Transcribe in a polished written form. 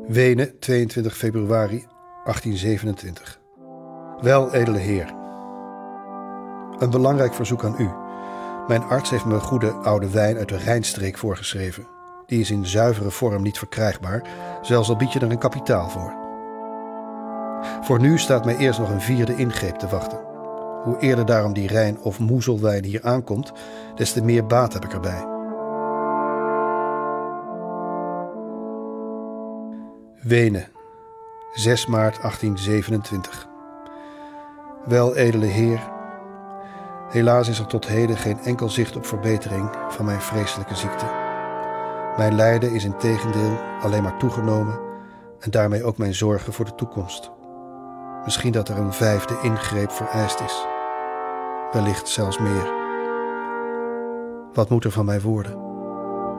Wenen, 22 februari 1827. Wel, edele heer. Een belangrijk verzoek aan u. Mijn arts heeft me goede oude wijn uit de Rijnstreek voorgeschreven. Die is in zuivere vorm niet verkrijgbaar, zelfs al bied je er een kapitaal voor. Voor nu staat mij eerst nog een 4e ingreep te wachten. Hoe eerder daarom die Rijn- of moezelwijn hier aankomt, des te meer baat heb ik erbij. Wenen, 6 maart 1827. Wel, edele heer. Helaas is er tot heden geen enkel zicht op verbetering van mijn vreselijke ziekte. Mijn lijden is integendeel alleen maar toegenomen en daarmee ook mijn zorgen voor de toekomst. Misschien dat er een 5e ingreep vereist is. Wellicht zelfs meer. Wat moet er van mij worden?